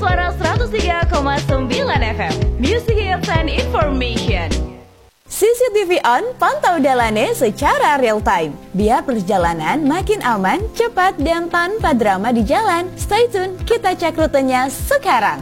Suara 103,9 FM. Music Hits and Information. CCTV on, pantau Dalane secara real time. Biar perjalanan makin aman, cepat, dan tanpa drama di jalan. Stay tune, kita cek rutenya sekarang.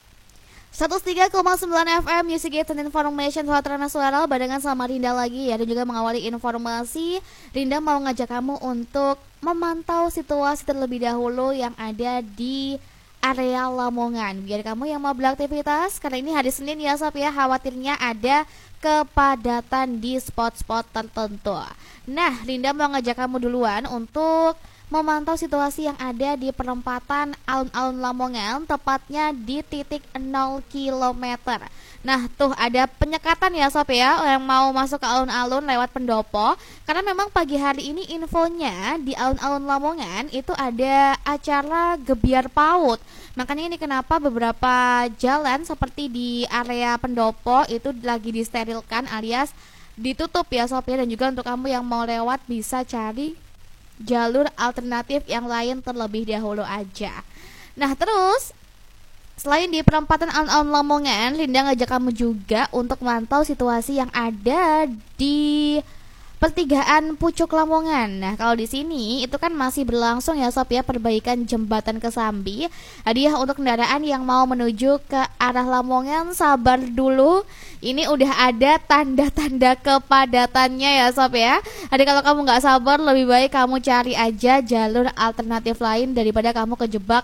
103,9 FM Music Hits and Information Suara Nasional barengan sama Rinda lagi ya. Dan juga mengawali informasi, Rinda mau ngajak kamu untuk memantau situasi terlebih dahulu yang ada di area Lamongan. Biar kamu yang mau beraktivitas, karena ini hari Senin ya Sob ya, khawatirnya ada kepadatan di spot-spot tertentu. Nah, Rinda mau ngajak kamu duluan untuk memantau situasi yang ada di perempatan alun-alun Lamongan, tepatnya di titik 0 km. Nah, tuh ada penyekatan ya Sob ya, yang mau masuk ke alun-alun lewat pendopo. Karena memang pagi hari ini infonya di alun-alun Lamongan itu ada acara gebiar PAUD. Makanya ini kenapa beberapa jalan seperti di area pendopo itu lagi disterilkan alias ditutup ya Sob ya. Dan juga untuk kamu yang mau lewat bisa cari jalur alternatif yang lain terlebih dahulu aja. Nah, terus selain di perempatan alun-alun Lamongan, Linda ngajak kamu juga untuk mantau situasi yang ada di pertigaan Pucuk Lamongan. Nah, kalau di sini itu kan masih berlangsung ya Sob ya, perbaikan jembatan Kesambi. Hadiah untuk kendaraan yang mau menuju ke arah Lamongan, sabar dulu. Ini udah ada tanda-tanda kepadatannya ya Sob ya. Jadi kalau kamu nggak sabar, lebih baik kamu cari aja jalur alternatif lain daripada kamu kejebak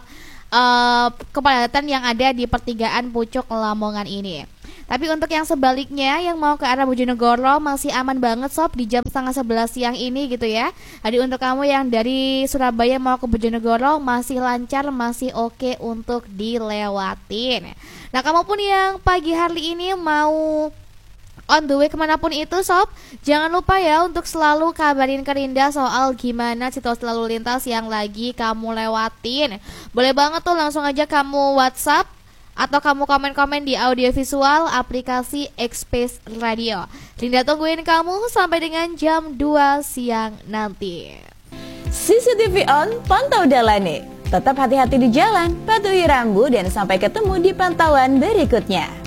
kepadatan yang ada di pertigaan Pucuk Lamongan ini. Tapi untuk yang sebaliknya yang mau ke arah Bojonegoro masih aman banget Sob di jam 10:30 siang ini gitu ya. Jadi untuk kamu yang dari Surabaya mau ke Bojonegoro masih lancar, masih oke untuk dilewatin. Nah, kamu pun yang pagi hari ini mau on the way kemanapun itu Sob, jangan lupa ya untuk selalu kabarin ke Rinda soal gimana situasi lalu lintas yang lagi kamu lewatin. Boleh banget tuh langsung aja kamu WhatsApp atau kamu komen-komen di audiovisual aplikasi X-Space Radio. Rinda tungguin kamu sampai dengan jam 2 siang nanti. CCTV on, pantau Dalane. Tetap hati-hati di jalan, patuhi rambu, dan sampai ketemu di pantauan berikutnya.